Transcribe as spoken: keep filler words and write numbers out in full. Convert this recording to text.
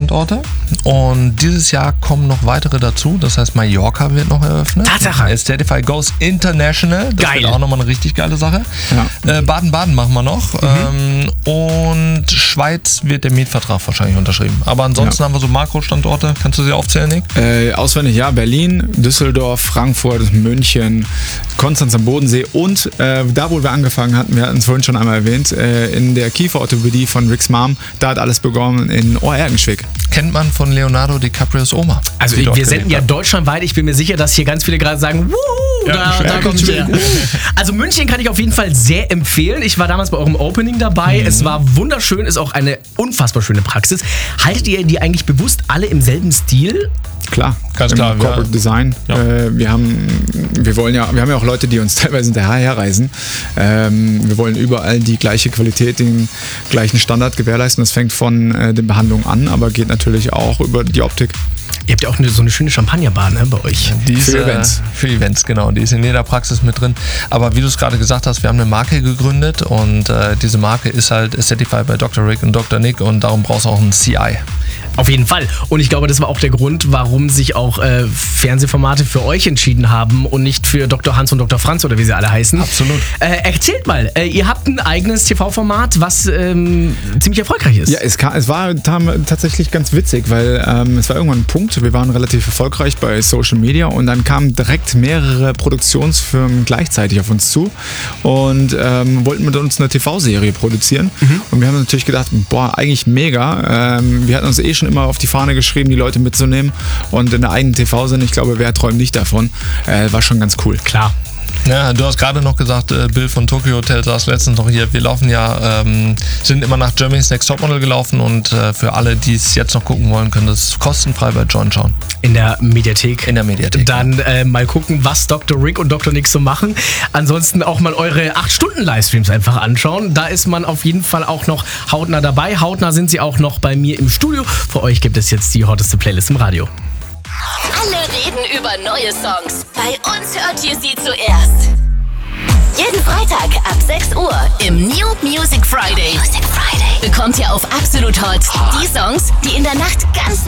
Standorte und dieses Jahr kommen noch weitere dazu. Das heißt, Mallorca wird noch eröffnet. Tatsache. Steadify Goes International. Das Geil. wird auch nochmal eine richtig geile Sache. Ja. Äh, Baden-Baden machen wir noch. Mhm. Ähm, und Schweiz wird der Mietvertrag wahrscheinlich unterschrieben. Aber ansonsten Ja. haben wir so Makro-Standorte. Kannst du sie aufzählen, Nick? Äh, auswendig, ja. Berlin, Düsseldorf, Frankfurt, München, Konstanz am Bodensee und äh, da, wo wir angefangen hatten, wir hatten es vorhin schon einmal erwähnt, äh, in der Kieferorthopädie von Rick's Mom, da hat alles begonnen in Ohr-Ergenschwick. Kennt man von Leonardo DiCaprios Oma. Also die dort wir senden gelebt ja hat. deutschlandweit. Ich bin mir sicher, dass hier ganz viele gerade sagen, wuhu, Ja, da, schön. da Ja, kommt schön. her. Also München kann ich auf jeden Fall sehr empfehlen. Ich war damals bei eurem Opening dabei. Mhm. Es war wunderschön, ist auch eine unfassbar schöne Praxis. Haltet ihr die eigentlich bewusst alle im selben Stil? Klar, Ganz im klar, Corporate ja. Design. Ja. Äh, wir haben, wir wollen ja, wir haben ja auch Leute, die uns teilweise hinterher reisen. Ähm, wir wollen überall die gleiche Qualität, den gleichen Standard gewährleisten. Das fängt von äh, den Behandlungen an, aber geht natürlich auch über die Optik. Ihr habt ja auch eine, so eine schöne Champagnerbar, ne, bei euch. Die ist, Für Events. Äh, für Events, genau. Die ist in jeder Praxis mit drin. Aber wie du es gerade gesagt hast, wir haben eine Marke gegründet und äh, diese Marke ist halt Aesthetify bei Doktor Rick und Doktor Nick und darum brauchst du auch ein C I. Auf jeden Fall. Und ich glaube, das war auch der Grund, warum sich auch äh, Fernsehformate für euch entschieden haben und nicht für Doktor Hans und Doktor Franz oder wie sie alle heißen. Absolut. Äh, erzählt mal, äh, ihr habt ein eigenes T V-Format, was ähm, ziemlich erfolgreich ist. Ja, es, kam, es war tam- tatsächlich ganz witzig, weil ähm, es war irgendwann ein Punkt, wir waren relativ erfolgreich bei Social Media und dann kamen direkt mehrere Produktionsfirmen gleichzeitig auf uns zu und ähm, wollten mit uns eine T V-Serie produzieren. Mhm. Und wir haben natürlich gedacht, boah, eigentlich mega. Ähm, wir hatten uns eh schon immer auf die Fahne geschrieben, die Leute mitzunehmen und in der eigenen T V-Sendung, ich glaube, wer träumt nicht davon, äh, war schon ganz cool. Klar. Ja, du hast gerade noch gesagt, äh, Bill von Tokyo Hotel saß letztens noch hier. Wir laufen ja, ähm, sind immer nach Germany's Next Topmodel gelaufen und äh, für alle, die es jetzt noch gucken wollen, können das kostenfrei bei John schauen. In der Mediathek. In der Mediathek. Dann äh, mal gucken, was Doktor Rick und Doktor Nick so machen. Ansonsten auch mal eure acht Stunden Livestreams einfach anschauen. Da ist man auf jeden Fall auch noch hautnah dabei. Hautnah sind sie auch noch bei mir im Studio. Für euch gibt es jetzt die hotteste Playlist im Radio. Alle reden über neue Songs. Bei uns hört ihr sie zuerst. Jeden Freitag ab sechs Uhr im New Music Friday. Music Friday bekommt ihr auf Absolut Hot die Songs, die in der Nacht ganz